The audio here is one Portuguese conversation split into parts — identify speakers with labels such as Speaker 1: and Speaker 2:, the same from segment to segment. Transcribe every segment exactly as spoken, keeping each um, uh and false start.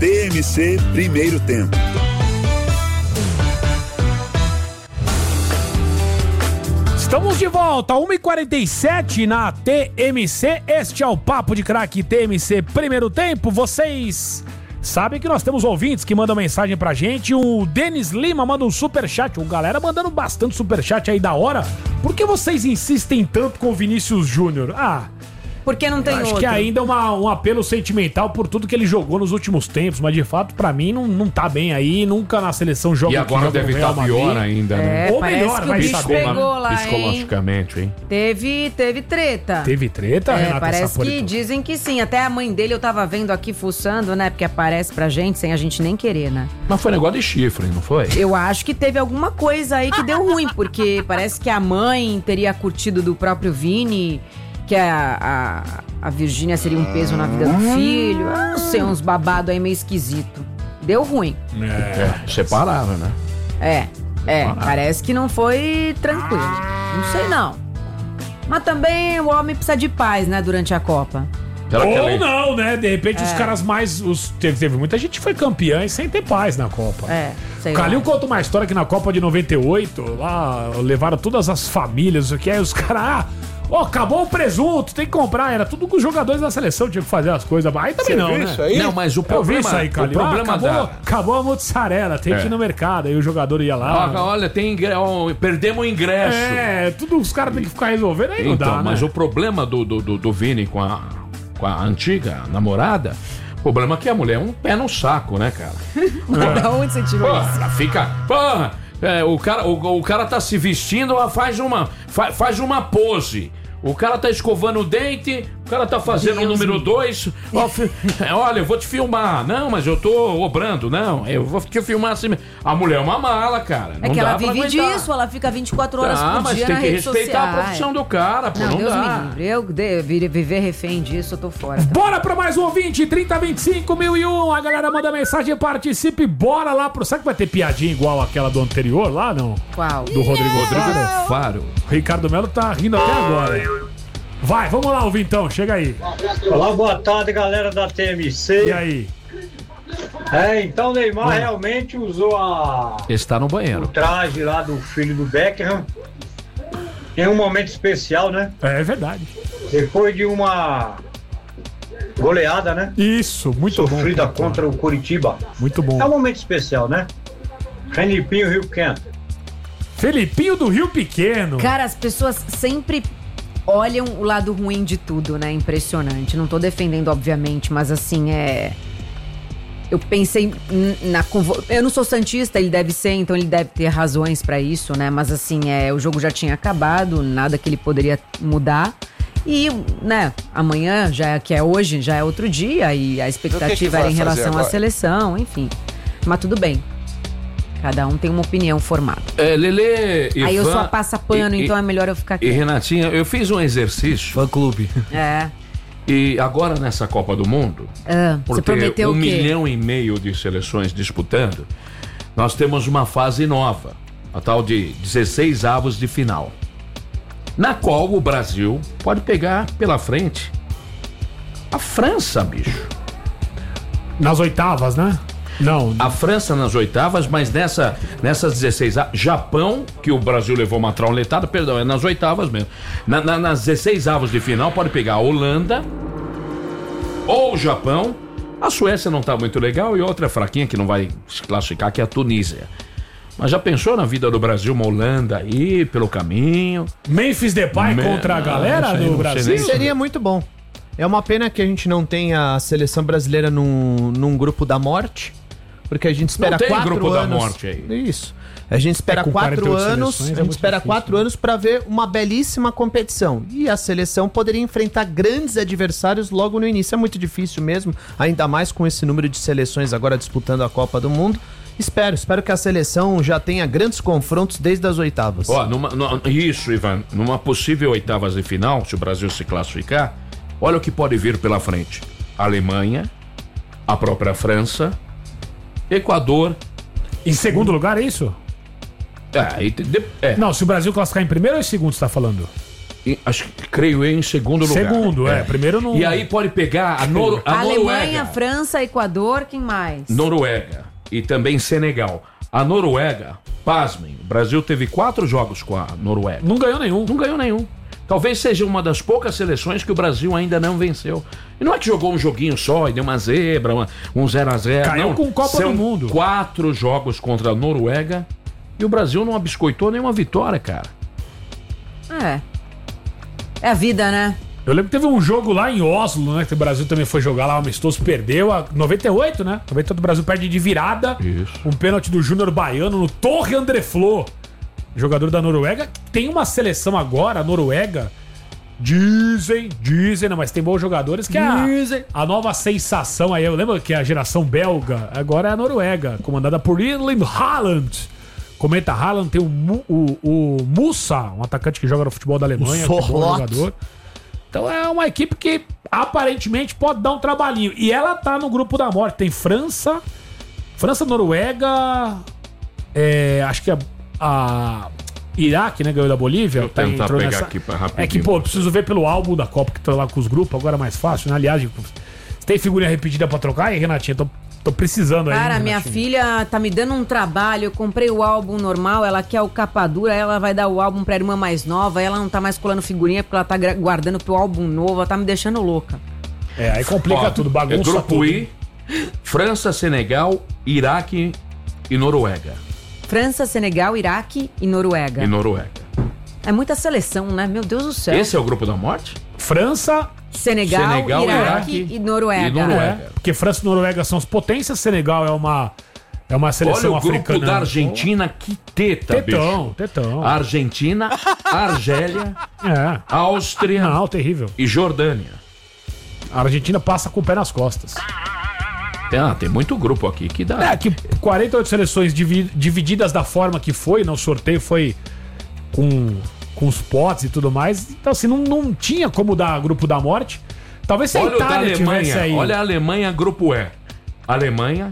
Speaker 1: T M C Primeiro Tempo.
Speaker 2: Estamos de volta, uma e quarenta e sete na T M C. Este é o Papo de Craque T M C Primeiro Tempo. Vocês sabem que nós temos ouvintes que mandam mensagem pra gente. O Denis Lima manda um superchat. O galera mandando bastante superchat aí da hora. Por que vocês insistem tanto com o Vinícius Júnior? Ah...
Speaker 3: Porque não tem
Speaker 2: acho
Speaker 3: outro.
Speaker 2: que ainda é uma, um apelo sentimental por tudo que ele jogou nos últimos tempos, mas de fato, pra mim, não, não tá bem aí, nunca na seleção joga.
Speaker 4: E agora deve estar tá pior ainda, né?
Speaker 3: É,
Speaker 2: ou melhor, vai saber.
Speaker 3: Pegou lá,
Speaker 4: psicologicamente, hein?
Speaker 3: hein? Teve, teve treta.
Speaker 2: Teve treta,
Speaker 3: é,
Speaker 2: Renata
Speaker 3: parece
Speaker 2: Saporito?
Speaker 3: que dizem que sim. Até a mãe dele eu tava vendo aqui fuçando, né? Porque aparece pra gente sem a gente nem querer, né?
Speaker 4: Mas foi negócio de chifre, não foi?
Speaker 3: Eu acho que teve alguma coisa aí que deu ruim, porque parece que a mãe teria curtido do próprio Vini, que a, a, a Virgínia seria um peso na vida do filho. Eu não sei, uns babados aí meio esquisito. Deu ruim.
Speaker 4: É, é separaram, né?
Speaker 3: É, é, parece que não foi tranquilo. Não sei não. Mas também o homem precisa de paz, né, durante a Copa.
Speaker 2: Ou não, né? De repente
Speaker 3: é.
Speaker 2: os caras mais... Os, teve, teve muita gente que foi campeã e sem ter paz na Copa.
Speaker 3: É, sei
Speaker 2: O Calil
Speaker 3: lá.
Speaker 2: conta uma história que na Copa de noventa e oito, lá levaram todas as famílias, o que aí os caras... Ah, ó, oh, acabou o presunto, tem que comprar. Era tudo que os jogadores da seleção tinham que fazer as coisas. Aí também
Speaker 4: Você
Speaker 2: não,
Speaker 4: viu
Speaker 2: né?
Speaker 4: Isso aí? Não, mas o problema...
Speaker 2: Eu vi isso aí, Calil.
Speaker 4: O problema
Speaker 2: ah, acabou,
Speaker 4: da...
Speaker 2: acabou a mozzarella, tem
Speaker 4: É.
Speaker 2: que ir no mercado. Aí o jogador ia lá...
Speaker 4: Ah, olha, tem ingre... oh, perdemos o ingresso.
Speaker 2: É, tudo os caras têm que ficar resolvendo, aí não
Speaker 4: então,
Speaker 2: dá,
Speaker 4: mas
Speaker 2: né?
Speaker 4: o problema do, do, do, do Vini com a, com a antiga namorada, o problema é que a mulher é um pé no saco, né, cara?
Speaker 3: Da onde você tirou
Speaker 4: Porra,
Speaker 3: isso?
Speaker 4: ela fica... Porra, é, o, cara, o, o cara tá se vestindo, ela faz uma, fa, faz uma pose. O cara tá escovando o dente, o cara tá fazendo o número dois. Olha, eu vou te filmar. Não, mas eu tô obrando. Não, eu vou te filmar assim. A mulher é uma mala, cara.
Speaker 3: É
Speaker 4: Não
Speaker 3: que
Speaker 4: dá
Speaker 3: ela
Speaker 4: pra
Speaker 3: vive
Speaker 4: aguentar.
Speaker 3: disso, ela fica vinte e quatro horas
Speaker 4: Ah,
Speaker 3: por
Speaker 4: mas
Speaker 3: dia
Speaker 4: tem
Speaker 3: na
Speaker 4: que
Speaker 3: rede
Speaker 4: respeitar
Speaker 3: social.
Speaker 4: a profissão do cara, pô.
Speaker 3: Não,
Speaker 4: Não,
Speaker 3: Deus
Speaker 4: dá.
Speaker 3: me livre. Eu de, vir- viver refém disso, eu tô fora.
Speaker 2: Bora pra mais um ouvinte, trinta, vinte e cinco, mil e um. A galera manda mensagem, participe. Bora lá pro... Será que vai ter piadinha igual aquela do anterior lá, não?
Speaker 3: Qual?
Speaker 2: Do Rodrigo Faro.
Speaker 4: Faro.
Speaker 2: Ricardo Melo tá rindo até agora. Vai, vamos lá, Vintão, chega aí.
Speaker 5: Olá, boa tarde, galera da T M C.
Speaker 2: E aí?
Speaker 5: É, então o Neymar realmente usou a...
Speaker 4: Está no banheiro.
Speaker 5: o traje lá do filho do Beckham em um momento especial, né?
Speaker 2: É verdade.
Speaker 5: Depois de uma goleada, né?
Speaker 2: Isso, muito bom.
Speaker 5: Sofrida
Speaker 2: Papo.
Speaker 5: contra o Coritiba.
Speaker 2: Muito bom.
Speaker 5: É um momento especial, né? Felipinho Rio Pequeno.
Speaker 2: Felipinho do Rio Pequeno.
Speaker 3: Cara, as pessoas sempre olham o lado ruim de tudo, né? Impressionante. Não tô defendendo, obviamente, mas assim, é... Eu pensei na... Convo... Eu não sou santista, ele deve ser, então ele deve ter razões pra isso, né? Mas assim, é... o jogo já tinha acabado, nada que ele poderia mudar. E, né, amanhã, já é, que é hoje, já é outro dia, e a expectativa era em relação à seleção, enfim. Mas tudo bem. Cada um tem uma opinião formada.
Speaker 4: É, Lelê,
Speaker 3: Aí eu
Speaker 4: Ivan
Speaker 3: só passo pano,
Speaker 4: e,
Speaker 3: então é melhor eu ficar aqui.
Speaker 4: E Renatinha, eu fiz um exercício.
Speaker 6: Fã clube.
Speaker 3: É.
Speaker 4: E agora nessa Copa do Mundo,
Speaker 3: Ah, você
Speaker 4: porque
Speaker 3: prometeu
Speaker 4: um
Speaker 3: o quê?
Speaker 4: milhão e meio de seleções disputando, nós temos uma fase nova, a tal de dezesseis avos de final, na qual o Brasil pode pegar pela frente a França, bicho.
Speaker 2: Nas oitavas, né? Não.
Speaker 4: A França nas oitavas, mas nessa, nessas dezesseis avos, Japão, que o Brasil levou uma trauletada, perdão, é nas oitavas mesmo. Na, na, nas dezesseis avos de final, pode pegar a Holanda ou o Japão. A Suécia não tá muito legal e outra fraquinha que não vai se classificar, que é a Tunísia. Mas já pensou na vida do Brasil, uma Holanda aí, pelo caminho?
Speaker 2: Memphis Depay
Speaker 4: Me-
Speaker 2: contra a galera
Speaker 4: Ah, isso aí
Speaker 2: do
Speaker 4: não sei
Speaker 2: Brasil?
Speaker 4: nem-
Speaker 6: Seria muito bom. É uma pena que a gente não tenha a seleção brasileira num, num grupo da morte, porque a gente espera
Speaker 4: Não tem
Speaker 6: quatro
Speaker 4: grupo da
Speaker 6: anos.
Speaker 4: morte aí.
Speaker 6: Isso. A gente espera
Speaker 2: É, com
Speaker 6: quatro
Speaker 2: quarenta e oito
Speaker 6: anos,
Speaker 2: seleções é
Speaker 6: a gente
Speaker 2: muito
Speaker 6: espera
Speaker 2: difícil,
Speaker 6: quatro
Speaker 2: né?
Speaker 6: anos para ver uma belíssima competição. E a seleção poderia enfrentar grandes adversários logo no início. É muito difícil mesmo, ainda mais com esse número de seleções agora disputando a Copa do Mundo. Espero, espero que a seleção já tenha grandes confrontos desde as oitavas.
Speaker 4: Ó, numa, numa- isso, Ivan, numa possível oitavas de final, se o Brasil se classificar, olha o que pode vir pela frente. Alemanha, a própria França, Equador.
Speaker 2: Em segundo lugar, é isso?
Speaker 4: É, e te- de- é.
Speaker 2: Não, se o Brasil classificar em primeiro ou em segundo, você tá falando?
Speaker 4: em, acho que creio eu, em segundo lugar.
Speaker 2: Segundo, é. Primeiro não.
Speaker 4: E aí pode pegar a, Nor a
Speaker 3: Alemanha,
Speaker 4: Noruega.
Speaker 3: França, Equador, quem mais?
Speaker 4: Noruega e também Senegal. A Noruega, pasmem, o Brasil teve quatro jogos com a Noruega.
Speaker 2: Não ganhou nenhum.
Speaker 4: Não ganhou nenhum. Talvez seja uma das poucas seleções que o Brasil ainda não venceu. E não é que jogou um joguinho só e deu uma zebra, uma, um zero a zero.
Speaker 2: Caiu
Speaker 4: não.
Speaker 2: com Copa
Speaker 4: São
Speaker 2: do Mundo.
Speaker 4: Quatro jogos contra a Noruega e o Brasil não abiscoitou nenhuma vitória, cara.
Speaker 3: É. É a vida, né?
Speaker 2: Eu lembro que teve um jogo lá em Oslo, né? Que o Brasil também foi jogar lá, o amistoso, perdeu a noventa e oito, né? noventa e oito o Brasil perde de virada.
Speaker 4: Isso.
Speaker 2: Um pênalti do Júnior Baiano no Torre André Flo, jogador da Noruega. Tem uma seleção agora, a Noruega. Dizem, dizem, não, mas tem bons jogadores que é a, a nova sensação aí. Eu lembro que a geração belga agora é a Noruega, comandada por Erling Haaland. Comenta Haaland, tem o, Mu- o, o Musa, um atacante que joga no futebol da Alemanha, que é um bom
Speaker 6: Sorloth.
Speaker 2: jogador. Então é uma equipe que aparentemente pode dar um trabalhinho. E ela tá no grupo da morte. Tem França, França, Noruega, é, acho que a, a Iraque, né, ganhou da Bolívia.
Speaker 4: Vou
Speaker 2: Tá,
Speaker 4: tentar
Speaker 2: entrou
Speaker 4: pegar
Speaker 2: nessa-
Speaker 4: aqui pra rapidinho.
Speaker 2: É que, pô, eu preciso ver pelo álbum da Copa que tá lá com os grupos, agora é mais fácil, né? Aliás, você tem figurinha repetida pra trocar aí, Renatinha? Tô, tô precisando aí.
Speaker 3: Cara,
Speaker 2: hein,
Speaker 3: minha
Speaker 2: Renatinha?
Speaker 3: filha tá me dando um trabalho. Eu comprei o álbum normal, ela quer o capa dura, ela vai dar o álbum pra irmã mais nova, ela não tá mais colando figurinha porque ela tá gra- guardando pro álbum novo, ela tá me deixando louca.
Speaker 2: É, aí complica
Speaker 4: Ó,
Speaker 2: tudo,
Speaker 4: é
Speaker 2: bagunça
Speaker 4: grupo
Speaker 2: tudo.
Speaker 4: I, França, Senegal, Iraque e Noruega.
Speaker 3: França, Senegal, Iraque e Noruega.
Speaker 4: E Noruega.
Speaker 3: É muita seleção, né? Meu Deus do céu.
Speaker 4: Esse é o grupo da morte?
Speaker 2: França,
Speaker 3: Senegal,
Speaker 4: Senegal,
Speaker 3: Iraque,
Speaker 4: Iraque
Speaker 3: e Noruega.
Speaker 4: e Noruega.
Speaker 2: é, porque França e Noruega são as potências, Senegal é uma, é uma
Speaker 4: Olha
Speaker 2: seleção
Speaker 4: o grupo
Speaker 2: africana.
Speaker 4: da Argentina, que teta,
Speaker 2: Tetão,
Speaker 4: bicho.
Speaker 2: tetão.
Speaker 4: Argentina, Argélia,
Speaker 2: É.
Speaker 4: Áustria
Speaker 2: Não, terrível.
Speaker 4: e Jordânia.
Speaker 2: A Argentina passa com o pé nas costas.
Speaker 4: Tem, ah, tem muito grupo aqui que dá.
Speaker 2: É, que quarenta e oito seleções divi- divididas da forma que foi, no sorteio foi com, com os potes e tudo mais. Então, assim, não, não tinha como dar grupo da morte. Talvez se a
Speaker 4: Olha o da
Speaker 2: Itália tivesse
Speaker 4: Alemanha.
Speaker 2: aí.
Speaker 4: Olha a Alemanha, grupo E. Alemanha,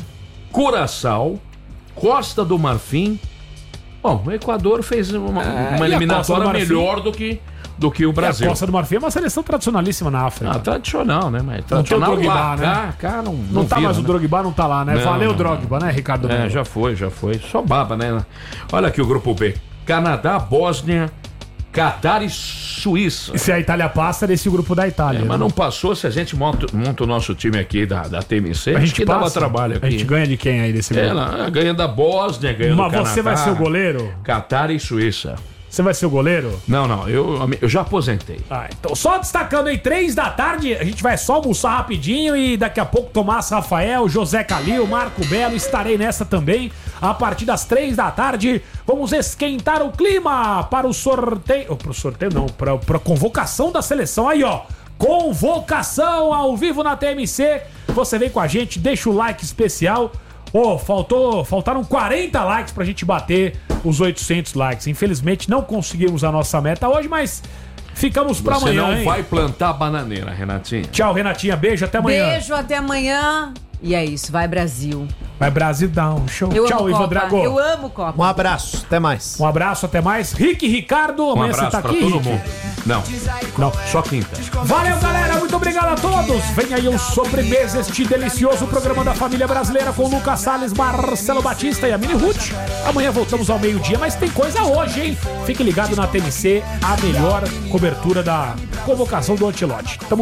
Speaker 4: Curaçao, Costa do Marfim. Bom, o Equador fez uma,
Speaker 2: É, e a
Speaker 4: uma
Speaker 2: Costa
Speaker 4: eliminatória
Speaker 2: do Marfim?
Speaker 4: melhor do que, do que o
Speaker 2: E a
Speaker 4: Brasil.
Speaker 2: Costa do Marfim é uma seleção tradicionalíssima na África.
Speaker 4: Ah, tradicional, né? Mas
Speaker 2: Não tem o
Speaker 4: tradicional
Speaker 2: Drogba,
Speaker 4: lá,
Speaker 2: né?
Speaker 4: cá, cá não,
Speaker 2: não
Speaker 4: não
Speaker 2: tá
Speaker 4: vira,
Speaker 2: mais o
Speaker 4: né?
Speaker 2: Drogba, não tá lá, né?
Speaker 4: Não,
Speaker 2: Valeu,
Speaker 4: não,
Speaker 2: Drogba, né, Ricardo?
Speaker 4: É,
Speaker 2: Melo?
Speaker 4: já foi, já foi. Só baba, né? Olha aqui o grupo B. Canadá, Bósnia, Catar e Suíça.
Speaker 2: E se a Itália passa, é desse grupo da Itália.
Speaker 4: É, mas
Speaker 2: né?
Speaker 4: não passou, se a gente monta, monta o nosso time aqui da, da T M C,
Speaker 2: A
Speaker 4: acho
Speaker 2: gente
Speaker 4: que dava
Speaker 2: passa,
Speaker 4: trabalho aqui.
Speaker 2: A gente ganha de quem aí desse grupo?
Speaker 4: Ela ganha da Bósnia, ganha
Speaker 2: Mas
Speaker 4: do Canadá.
Speaker 2: você vai ser o goleiro?
Speaker 4: Catar e Suíça.
Speaker 2: Você vai ser o goleiro?
Speaker 4: Não, não, eu, eu já aposentei.
Speaker 2: Ah, então só destacando aí, três da tarde, a gente vai só almoçar rapidinho e daqui a pouco Tomás Rafael, José Calil, Marco Belo, estarei nessa também. A partir das três da tarde, vamos esquentar o clima para o sorteio. Oh, para o sorteio não, para a convocação da seleção. Aí, ó. Convocação ao vivo na T M C. Você vem com a gente, deixa o like especial. Ô, oh, faltou, faltaram quarenta likes pra gente bater os oitocentos likes. Infelizmente não conseguimos a nossa meta hoje, mas ficamos pra
Speaker 4: Você
Speaker 2: amanhã,
Speaker 4: não
Speaker 2: hein?
Speaker 4: vai plantar bananeira, Renatinha.
Speaker 2: Tchau, Renatinha. Beijo, até amanhã.
Speaker 3: Beijo, até amanhã. E é isso, vai Brasil.
Speaker 2: Vai Brasil dar um show.
Speaker 3: Eu
Speaker 2: Tchau,
Speaker 3: amo
Speaker 2: Ivan
Speaker 3: Copa.
Speaker 2: Drago.
Speaker 3: Eu amo Copa.
Speaker 6: Um abraço, até mais.
Speaker 2: Um abraço, até mais. Rick Ricardo,
Speaker 4: Um
Speaker 2: amanhã você
Speaker 4: abraço
Speaker 2: tá
Speaker 4: pra
Speaker 2: aqui.
Speaker 4: todo
Speaker 2: Rick?
Speaker 4: mundo. Não,
Speaker 2: Não.
Speaker 4: só quinta.
Speaker 2: Valeu, galera. Muito obrigado a todos. Vem aí o Sobremesa, este delicioso programa da família brasileira com Lucas Salles, Marcelo Batista e a Mini Ruth. Amanhã voltamos ao meio-dia, mas tem coisa hoje, hein? Fique ligado na T M C, a melhor cobertura da convocação do Antilote. Tamo